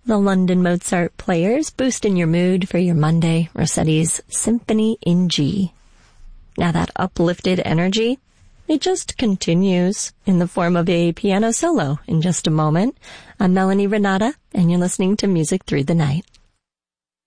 The London Mozart Players boosting your mood for your Monday, Rossetti's Symphony in G. Now that uplifted energy, it just continues in the form of a piano solo in just a moment. I'm Melanie Renata, and you're listening to Music Through the Night.